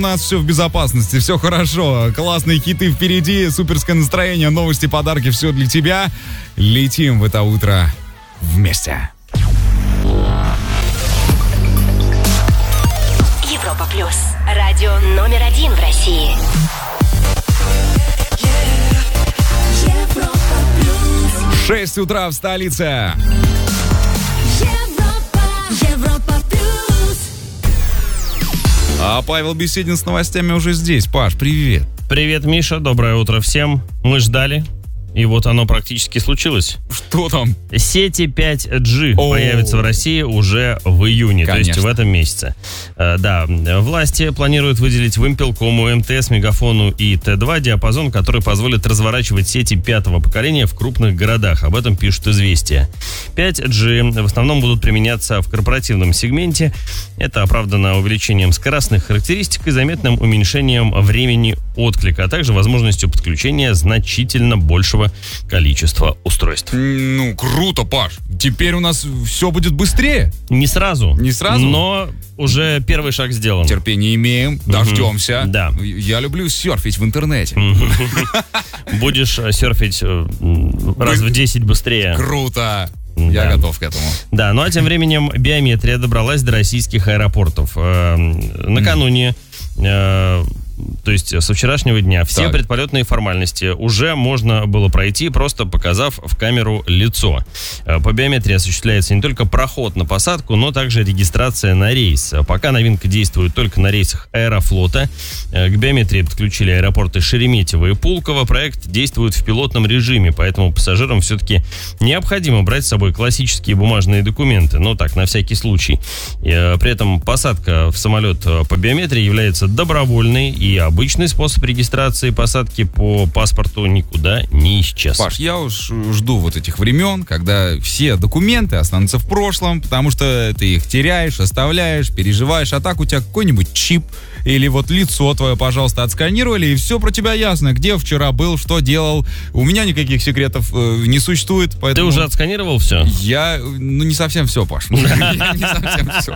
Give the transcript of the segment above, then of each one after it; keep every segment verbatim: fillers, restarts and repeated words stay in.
У нас все в безопасности, все хорошо. Классные хиты впереди, суперское настроение, новости, подарки, все для тебя. Летим в это утро вместе. Европа плюс. Радио номер один в России. шесть утра в столице. А Павел Беседин с новостями уже здесь. Паш, привет. Привет, Миша, доброе утро всем. Мы ждали, и вот оно практически случилось. Что там? Сети пять джи О-о-о. появятся в России уже в июне, Конечно. то есть в этом месяце. Э, да, власти планируют выделить Вимпелкому, эм тэ эс, Мегафону и тэ два диапазон, который позволит разворачивать сети пятого поколения в крупных городах. Об этом пишут «Известия». пять джи в основном будут применяться в корпоративном сегменте. Это оправдано увеличением скоростных характеристик и заметным уменьшением времени отклика, а также возможностью подключения значительно большего количества устройств. Ну, круто, Паш. Теперь у нас все будет быстрее. Не сразу. Не сразу? Но уже первый шаг сделан. Терпение имеем, дождемся. Да. Я люблю серфить в интернете. Будешь серфить э, раз в десять быстрее. Круто. Я Да. готов к этому. Да, ну а тем временем биометрия добралась до российских аэропортов. Э, накануне, э, то есть со вчерашнего дня, все Так. предполетные формальности уже можно было пройти, просто показав в камеру лицо. Э, По биометрии осуществляется не только проход на посадку, но также регистрация на рейс. Пока новинка действует только на рейсах Аэрофлота. Э, К биометрии подключили аэропорты Шереметьево и Пулково. Проект действует в пилотном режиме, поэтому пассажирам все-таки необходимо брать с собой классические бумажные документы, ну так, на всякий случай. Э, При этом посадка в самолет по биометрии является добровольной, и обычный способ регистрации посадки по паспорту никуда не исчез. Паш, я уж жду вот этих времен, когда все документы останутся в прошлом, потому что ты их теряешь, оставляешь, переживаешь, а так у тебя какой-нибудь чип или вот лицо твое, пожалуйста, отсканировали, и все про тебя ясно, где вчера был, что делал. У меня никаких секретов э, не существует, поэтому... Ты уже отсканировал все? Я, ну, не совсем все, Паш. Я не совсем все.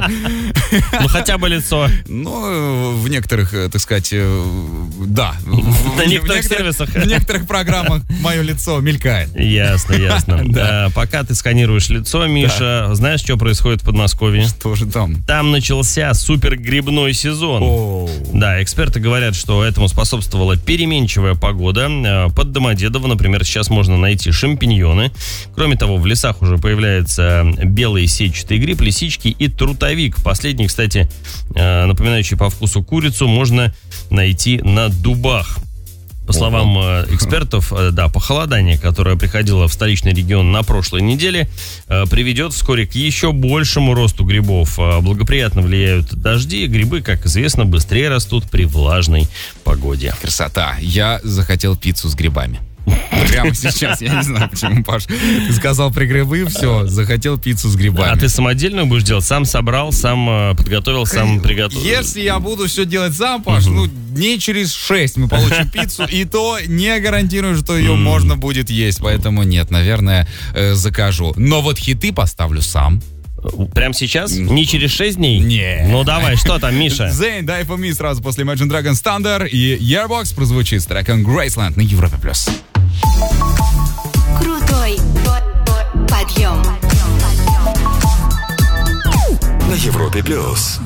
Ну, хотя бы лицо. Ну, в некоторых, э, так сказать, э, да. На некоторых сервисах. В некоторых программах мое лицо мелькает. Ясно, ясно. Да. А, пока ты сканируешь лицо, Миша, знаешь, что происходит в Подмосковье? Что же там? Там начался супергрибной сезон. О, Да, эксперты говорят, что этому способствовала переменчивая погода. Э, Под Домодедово, например, сейчас можно найти шампиньоны. Кроме того, в лесах уже появляется белый сетчатый гриб, лисички и трутовик. Последний, кстати, э, напоминающий по вкусу курицу, можно найти на дубах. По словам э, экспертов, э, да, похолодание, которое приходило в столичный регион на прошлой неделе, э, приведет вскоре к еще большему росту грибов. Э, благоприятно влияют дожди. Грибы, как известно, быстрее растут при влажной погоде. красота. Я захотел пиццу с грибами. Прямо сейчас, я не знаю, почему, Паш. Ты сказал про грибы, все, захотел пиццу с грибами. А ты самодельную будешь делать? Сам собрал, сам э, подготовил, сам приготовил? Если я буду все делать сам, Паш, ну, дней через шесть мы получим пиццу, и то не гарантирую, что ее можно будет есть, поэтому нет, наверное, э, закажу. Но вот хиты поставлю сам. Прямо сейчас? Не через шесть дней? Не. Ну давай, что там, Миша? Зейн, Die For Me сразу после Imagine Dragons Thunder, и Yearbox прозвучит с треком Graceland на Европе+. Крутой подъем. На Европе плюс.